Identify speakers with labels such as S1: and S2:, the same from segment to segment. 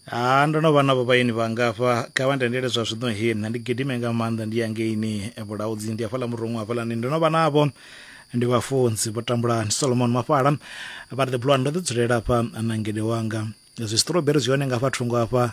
S1: ndo no vha na vhaini vhangafha kha vha ndendele zwa zwino hina ndi gidime nga maanḓa ndi yangeini vhulaudzi ndi afhaḽa murungu hafhaḽani ndo no vha navho ndi vhafunzi vho tambulani Solomon Mafhala vha the blonde ndo dzulela hafha nangede wanga zwi strawberry zwone nga thungo hafha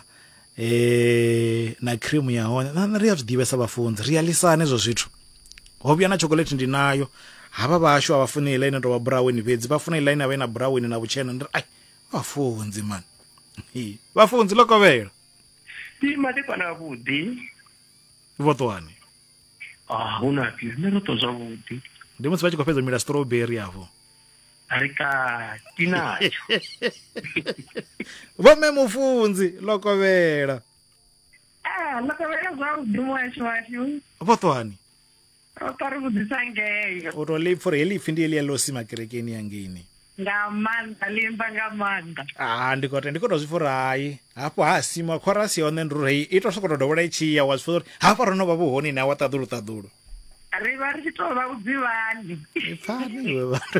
S1: na cream ya hone na ri a zwi ḓivhesa vhafunzi ri alisane ezwo zwithu ho vhuya na chocolate ndi nayo hava vhashu avafuni ile ine ndo vha brown fhedzi vha funa ile ine avha ina brown na vhutshena ndi ai vhafunzi man vhafunzi lokovela
S2: mati pana vhuḓi
S1: vhoṱwani
S2: una phi nṋe ro to zwavhuḓi
S1: ndi musi vha tshi khou fhedza mila strawberry afho
S2: ri kati natsho
S1: vhome mufunzi lokovela
S2: lokovela zwavhuḓi mwashu
S1: vhoṱwani
S2: ri vhudzisa ngeyo
S1: u to lipfha uri heḽi pfhi ndi heḽi ya ḽo sima kerekeni yangeini
S2: nga maanḓa limba nga maanḓa
S1: ndi khou to zwipfa uri hai hafho ha sima khorasi ya hone ndi uri i to sokou to dovhola i tshi ya wa zwipfa uri hafha ro no vha vhuhoni na wa ṱaḓulu
S2: ri vha ri tshi tou vha vhudzivhani
S1: pfaniwe vhathu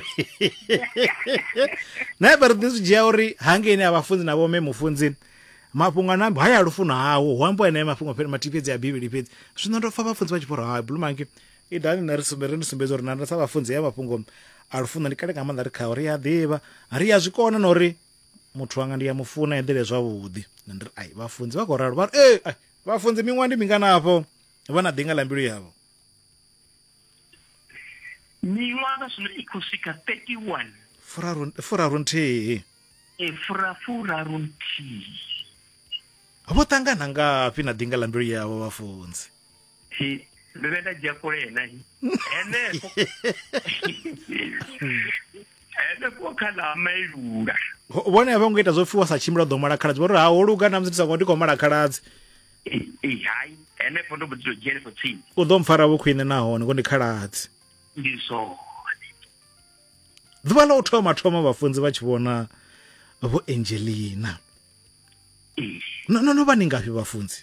S1: nae vha ri ḓi zwi dzhia uri hangeini a vhafunzi na vhome mufunzi mafhungo a nambi haya lufuno hawo hu ambiwa naye mafhungo matipedzi a bivhili fhedzi zwino ndo pfa vhafunzi vha tshi pfa uri hai bulumanki i dani na ri sumbedza uri na nda sa vhafunzi ya mafhungo a lufuno ndi kale nga maanḓa ri khaho ri a ḓivha ri a zwikona na uri muthu wanga ndi ya mufuna eḓele zwavhuḓi ndi ai vhafunzi vha khou ralo vha ri vhafunzi miṅwaha ndi mingana afho vha na ḓinga ḽa mbilu yavho
S2: miṅwaha zwino i khou swika 31
S1: furaru nthihi
S2: furaru nthihi
S1: vho ṱangana ngafhi na ḓinga ḽa mbilu yavho vhafunzi
S2: ndo vhe nda dzhia kule na henefho kha ḽa mailula
S1: vhone a vha ngo ita zwo pfhi wa sa tshimbila ḓo mala khaladzi vha ri ho luga na musi ndi sa ngo ndi khou mala khaladzi
S2: hai henefho ndo mbo ḓi tou dzhia henefho tsini
S1: u ḓo mpfara vho khwine nahone ngo ndi khaladzi
S2: ndi zwone
S1: ḓuvha ḽa u thoma vhafunzi vha tshi vhona vho Angelina no vha ni ngafhi vhafunzi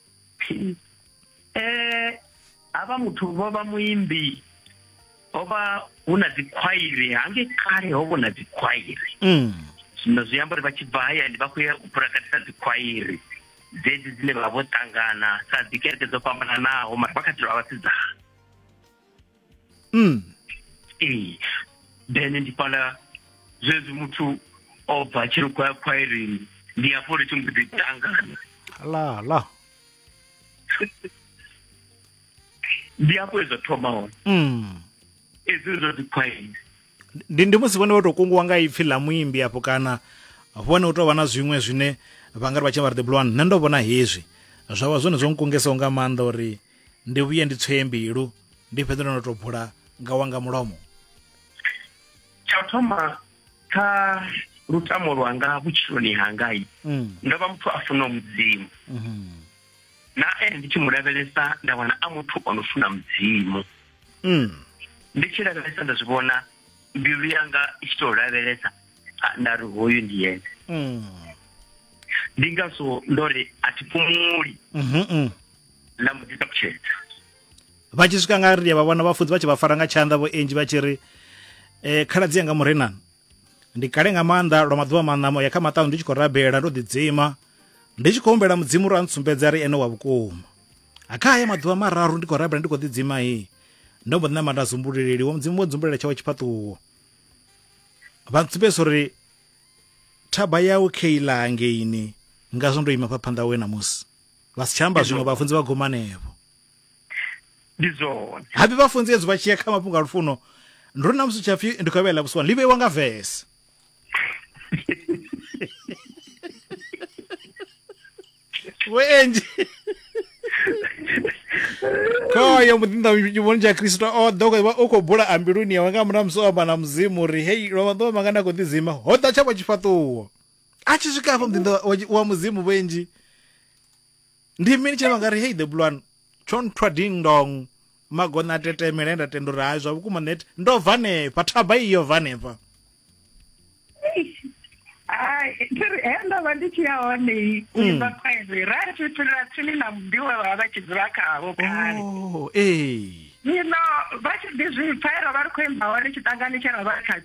S2: ava muthu vho vha muimbi ovha hu na dzikhwairi hange kale ho vho na dzikhwairi zwino zwi amba uri vha tshi bva hayani vha khou ya u phurakathisa dzikhwairi dzedzi dzine vha vho ṱangana sa dzikereke dzo fhambananaho mara vha kha ḓi vha vhasidzana then ndi fhaḽa zwezwi muthu o bva tshi ri khou ya khwairini ndi hafho uri tshi mbo ḓi ṱangana
S1: la
S2: ndi hafho ezwo thoma hone ezwi zwo dzikhwairi
S1: ndi musi vhone vho tou kunguwa nga ipfhi ḽa muimbi afho kana vhone u tou vha na zwiṅwe zwine vha nga ri vha tshi vha ri the blonde nṋe ndo vhona hezwi zwa vha zwone zwo nkungesaho nga maanḓa uri ndi vhuye ndi tsweye mbilu ndi fhedza ndo no tou bula nga wanga mulomo
S2: tsha u thoma kha lutamo lwanga vhutshiloni hangai ndo vha muthu a funa mudzimu na ndi tshi mu lavhelesa nda wana a muthu o no funa mudzimu ndi tshi lavhelesa nda zwi vhona mbilu yanga i tshi tou lavhelesa nda ri hoyu ndi yene ndi ngazwo ndo ri a thi fhumuli nda mbo ḓi ṱalutshedza
S1: vha tshi swika nga ri vha vhona vhafunzi vha tshi vha fara nga tshanḓa vho enji vha tshi ri khaladzi yanga murenani ndi kale nga maanḓa lwa maḓuvha maṋamo ya kha maṱanu ndi tshi khou rabela ndo ḓidzima ndi tshi khou humbela mudzimu uri a ntsumbedza ri ene wa vhukuma akhaya maḓuvha mararu ndi khou rabela ndi khou ḓidzima ndo mbo ḓi nama nda zumbuleleli wo mudzimu wo dzumbulela tshawe tshifhaṱuwo vha ntsumbedza uri thaba yawe kheila hangeini ngazwo ndo ima phanḓa we namusi vha si tsha amba zwiṅwe vhafunzi vha gomanevho
S2: ndi zwone
S1: habe vhafunzi edzo vha tshi ya kha mafhungo a lufuno ndo ri namusi tshapfi ndi khou vhela vhusiwana ḽi vheiwa nga vese wenji khoyo mutinda vhoni tsha Kristo o ḓo u khou bula ambiluni yawe nga murahu musi o amba na mudzimu uri hei lwa maḓuvha manga nda khou ḓidzima ho ḓa tshavho tshifhaṱuwo a tshi swika afho mutinda wa mudzimu vhenji ndi mini tshine vha nga ri hei the blonde tshonthwa ding dong magona tetemela nda tenda uri hai zwa vhukuma net ndo bva hanefha thaba iyo bva hanefha
S2: ndo vha ndi tshi ya hone uimba khwairi ra ri fhindula tsini na mudiwe vha vha tshi dzula khavho kale vha tshi ḓi zwi pfa ra vha ri khou imba hone tshiṱangani tshe ra vha kha